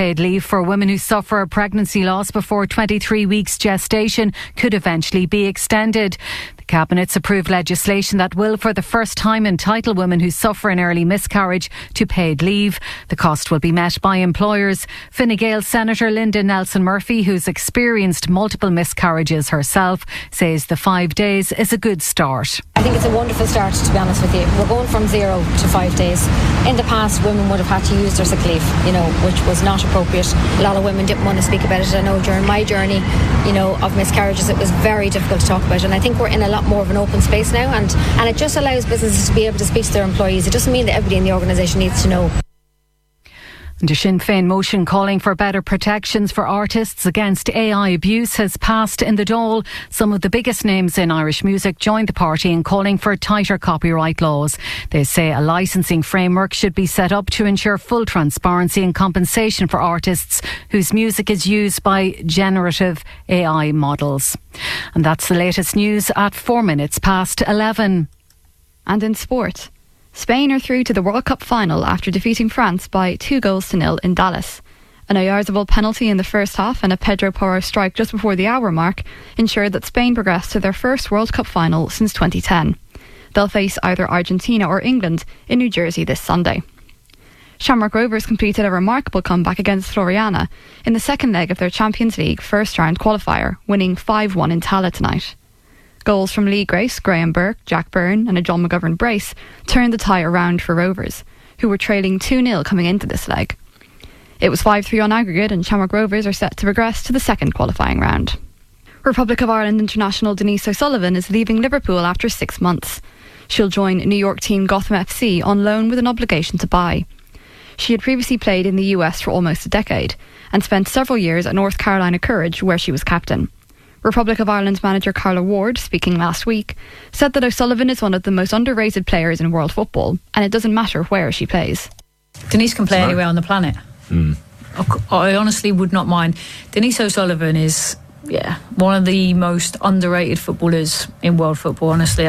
paid leave for women who suffer a pregnancy loss before 23 weeks gestation could eventually be extended. The Cabinet's approved legislation that will for the first time entitle women who suffer an early miscarriage to paid leave. The cost will be met by employers. Fine Gael Senator Linda Nelson-Murphy, who's experienced multiple miscarriages herself, says the 5 days is a good start. I think it's a wonderful start, to be honest with you. We're going from 0 to 5 days. In the past, women would have had to use their sick leave, which was not appropriate. A lot of women didn't want to speak about it. I know during my journey, of miscarriages, it was very difficult to talk about. And I think we're in a lot more of an open space now. And it just allows businesses to be able to speak to their employees. It doesn't mean that everybody in the organisation needs to know. The Sinn Féin motion calling for better protections for artists against AI abuse has passed in the Dáil. Some of the biggest names in Irish music joined the party in calling for tighter copyright laws. They say a licensing framework should be set up to ensure full transparency and compensation for artists whose music is used by generative AI models. And that's the latest news at 11:04. And in sport, Spain are through to the World Cup final after defeating France by 2-0 in Dallas. An Oyarzabal penalty in the first half and a Pedro Porro strike just before the hour mark ensured that Spain progressed to their first World Cup final since 2010. They'll face either Argentina or England in New Jersey this Sunday. Shamrock Rovers completed a remarkable comeback against Floriana in the second leg of their Champions League first round qualifier, winning 5-1 in Tallaght tonight. Goals from Lee Grace, Graham Burke, Jack Byrne and a John McGovern brace turned the tie around for Rovers, who were trailing 2-0 coming into this leg. It was 5-3 on aggregate and Shamrock Rovers are set to progress to the second qualifying round. Republic of Ireland international Denise O'Sullivan is leaving Liverpool after 6 months. She'll join New York team Gotham FC on loan with an obligation to buy. She had previously played in the US for almost a decade and spent several years at North Carolina Courage, where she was captain. Republic of Ireland's manager Carla Ward, speaking last week, said that O'Sullivan is one of the most underrated players in world football, and it doesn't matter where she plays. Denise can play anywhere on the planet. I honestly would not mind. Denise O'Sullivan is, one of the most underrated footballers in world football. Honestly,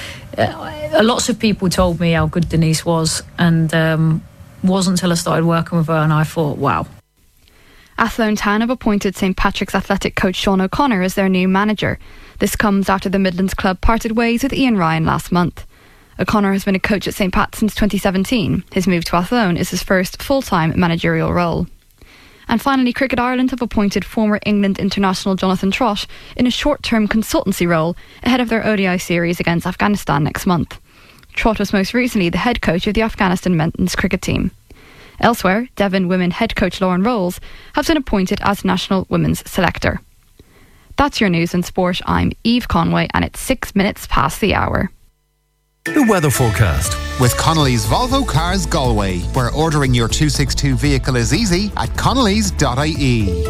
lots of people told me how good Denise was, and wasn't until I started working with her and I thought, wow. Athlone Town have appointed St Patrick's athletic coach Sean O'Connor as their new manager. This comes after the Midlands club parted ways with Ian Ryan last month. O'Connor has been a coach at St Pat since 2017. His move to Athlone is his first full-time managerial role. And finally, Cricket Ireland have appointed former England international Jonathan Trott in a short-term consultancy role ahead of their ODI series against Afghanistan next month. Trott was most recently the head coach of the Afghanistan men's cricket team. Elsewhere, Devon women head coach Lauren Rolls has been appointed as national women's selector. That's your news and sport. I'm Eve Conway and it's 6 minutes past the hour. The weather forecast with Connolly's Volvo Cars Galway, where ordering your 262 vehicle is easy at connellys.ie.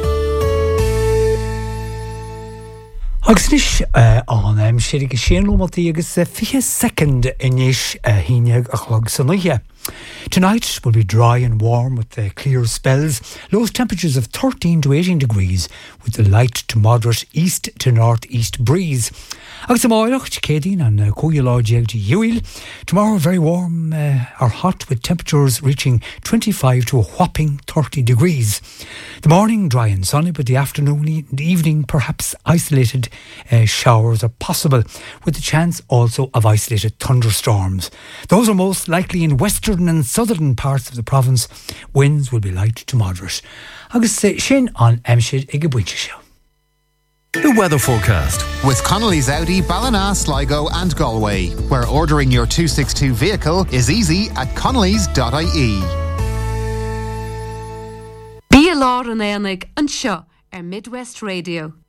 Agus nis an sirig sianlo malti agus 5 second inis híneag a chlog sanaya. Tonight will be dry and warm with clear spells. Lowest temperatures of 13 to 18 degrees with the light to moderate east to northeast breeze. Agus amárach Cédín and Cóileáid to Uil. Tomorrow very warm or hot with temperatures reaching 25 to a whopping 30 degrees. The morning dry and sunny, but the afternoon and evening perhaps isolated showers are possible, with the chance also of isolated thunderstorms. Those are most likely in western and southern parts of the province. Winds will be light to moderate. Agus sin on Amshid ige buinte seo. The weather forecast with Connolly's Audi, Ballina, Sligo and Galway, where ordering your 262 vehicle is easy at connellys.ie. Bí a lá an éanaig an seo Midwest Radio.